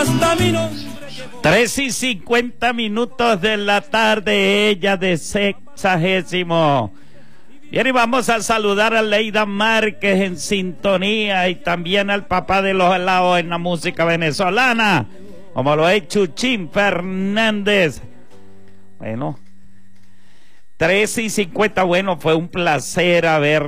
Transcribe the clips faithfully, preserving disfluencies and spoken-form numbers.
hasta mi nombre. Tres y cincuenta minutos de la tarde, ella de sexagésimo. Bien, y vamos a saludar a Leida Márquez en sintonía y también al papá de los helados en la música venezolana, como lo es Chuchín Fernández. Bueno, tres y cincuenta, bueno, fue un placer haber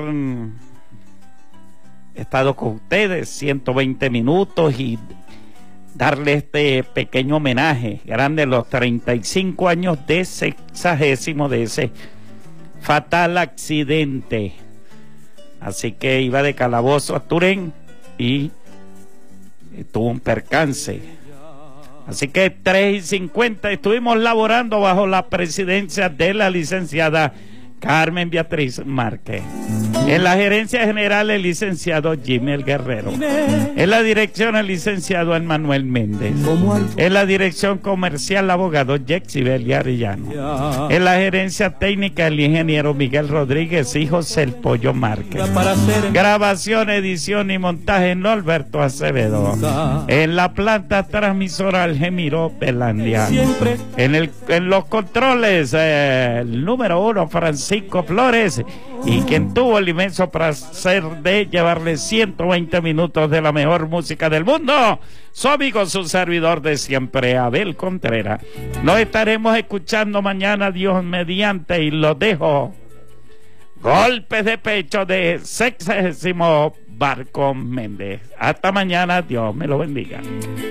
estado con ustedes ciento veinte minutos y darle este pequeño homenaje grande a los treinta y cinco años de sexagésimo de ese fatal accidente. Así que iba de Calabozo a Turén y tuvo un percance. Así que tres y cincuenta estuvimos laborando bajo la presidencia de la licenciada Carmen Beatriz Márquez. En la gerencia general el licenciado Jimmy El Guerrero. En la dirección el licenciado Emmanuel Méndez. En la dirección comercial el abogado Jexibel Arellano. En la gerencia técnica el ingeniero Miguel Rodríguez y José El Pollo Márquez. Grabación, edición y montaje Norberto Acevedo. En la planta transmisora el Gemiro Belandia. En, el, en los controles eh, el número uno Francisco Flores, y quien tuvo el inmenso placer de llevarle ciento veinte minutos de la mejor música del mundo, su amigo, su servidor de siempre, Abel Contreras. Nos estaremos escuchando mañana, Dios mediante, y lo dejo. Golpes de pecho de sexagésimo Barco Méndez. Hasta mañana, Dios me lo bendiga.